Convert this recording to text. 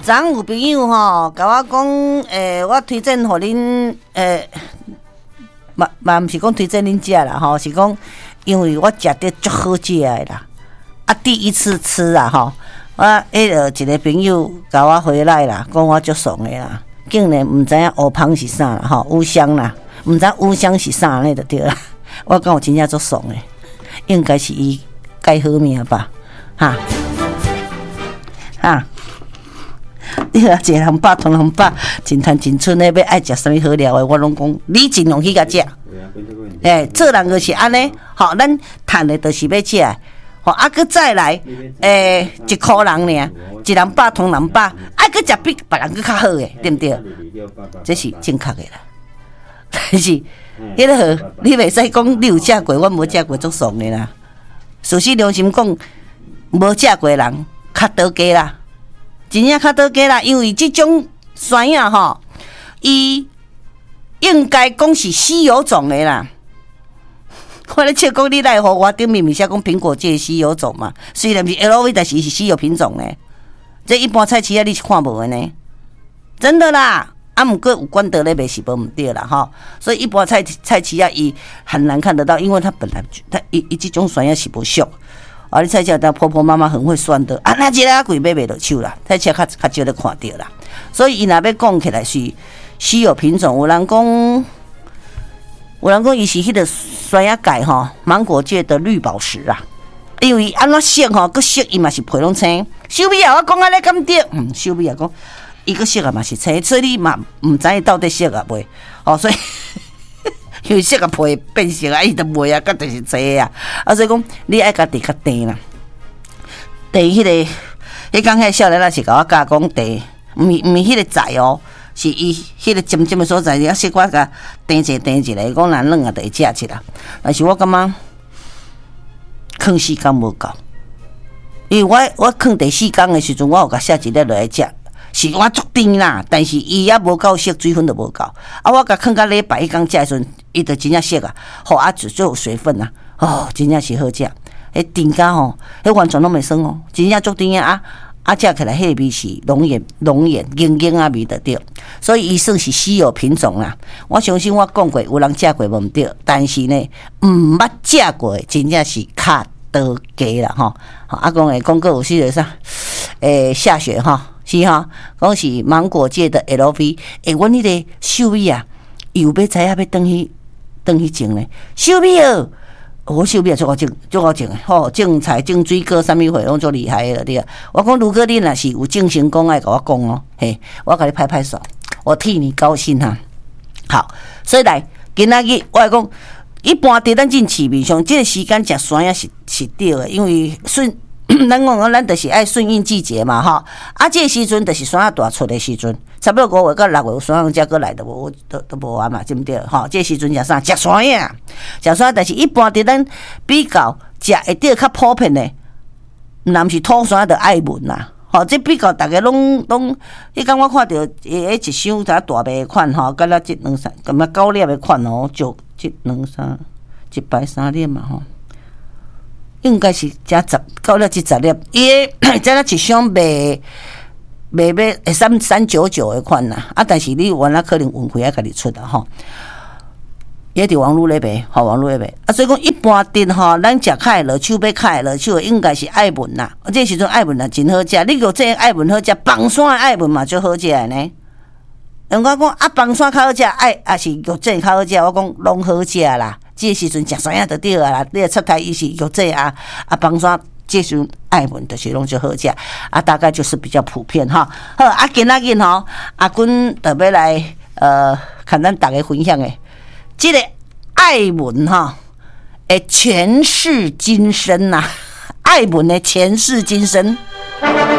昨有朋友吼，甲我讲，我推荐互恁，嘛毋是讲推荐恁食啦，吼，是讲因为我食得足好食的啦，第一次吃啊，吼，我一个朋友甲我回来啦，讲我足爽的啦，竟然毋知影乌芳是啥啦，吼，乌香啦，毋知乌香是啥呢，就对啦。我讲我真正足爽的，应该是伊改好命吧，哈。你啊，一个人饱，同人饱，真赚真剩的，要爱食啥物好料的，我拢讲你尽量去甲食。做人就是安尼，吼，咱趁的就是要食，吼，搁再来，一箍人尔，一人饱同人饱，爱搁食比别人搁较好的，对不对？这是正确的啦。但是，迄个你袂使讲你有食过，我无食过，足爽的啦。事实良心讲，无食过的人较倒家啦。真正较倒家啦，因为这种酸呀吼，伊应该讲是稀有种的啦。我咧笑讲你来互我顶面面写讲苹果界稀有种嘛，虽然是 LV， 但是是稀有品种呢。这一般菜市啊你是看无的呢，真的啦。毋过有管道咧卖是无毋对啦吼，所以一般菜市啊伊很难看得到，因为它本来伊这种酸呀是无俗。你菜市当婆婆妈妈很会算的，那一个贵买袂落手啦，菜市较少咧看到啦。所以伊若要讲起来是稀有品种，有人讲伊是迄个酸芽芥吼，芒果界的绿宝石啊。因为安怎色吼，佮色伊嘛是皮拢青。秀美啊，我讲安尼敢对？秀美啊讲伊个色啊嘛是青，所以你嘛毋知伊到底色啊袂。所以。因为色个皮变色啊，伊就袂啊，甲就是济啊，所以讲你爱家己较甜啦。甜迄个，迄讲迄少年仔是甲我教讲甜，毋是迄个材哦，是伊迄个尖尖的所在，你啊小可甲甜一下，伊讲若软啊，就会食起啦。但是我感觉放时间无够，因为我放第4天的时阵，我有甲写一粒落来食。是我足甜啦，但是伊也无够色，水分都无够。我甲放到礼拜一刚食的时阵，伊就真正色啊，就有水分啊，真正是好食。迄甜甲吼，迄完全拢袂酸哦，真正足甜啊！食起来迄个味是浓艳、硬啊味就对。所以伊算是稀有品种啦。我相信我讲过，有人食过无毋对，但是呢，毋捌食过，真正是较倒家啦吼。讲诶，讲过有时个啥，下雪吼。是哈，讲是芒果界的 LV， 阮迄个秀美啊，又要知影要转去种咧。秀美哦，我秀美啊，足好种诶，吼，种菜、种水果，啥物货拢足厉害诶对啊。我讲如果你若是有种成功，爱甲我讲哦，嘿，我甲你拍拍手，我替你高兴哈。好，所以来今仔日我来讲，一般伫咱种市面上，这个时间食酸也是对诶，因为咱讲咱就是爱顺应季节嘛，吼！这个时阵就是酸仔大出的时阵，差不多5月到6月酸仔才过来都无完嘛，对不对？吼！这个时阵食啥？食酸呀，食酸，但是一般伫咱比较食会得较普遍的，若毋是土酸就爱文啦。吼，这比较大家拢，迄天我看到一箱大白款吼，甲咱这2、3，咁啊9粒的款哦，就这2、3，一排3粒嘛吼。应该是加9粒至10粒，伊这一箱卖399的款啦，但是你原来可能运费要家己出啦吼，也伫网络咧卖，网络咧卖，所以讲一般店吼，咱食较会落手，要较会落手，应该是爱文啦。这时阵爱文啦真好食，你有这爱文好食，棒山的爱文嘛最好食的呢。人家讲棒山较好食，还是玉井较好食，我讲拢好食啦。这时阵食酸仔就对啊啦，你个出台伊是玉井棒山这时阵爱文就是拢就好食大概就是比较普遍哈。好今仔日吼，阿君特别来看咱大家分享的，这个爱文哈，前世今生呐，爱文的前世今生。